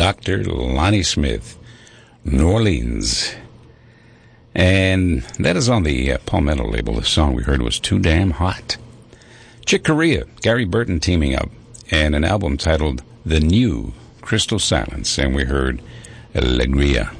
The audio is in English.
Dr. Lonnie Smith, New Orleans. And that is on the Palmetto label. The song we heard was Too Damn Hot. Chick Corea, Gary Burton teaming up, and an album titled The New Crystal Silence, and we heard Alegria.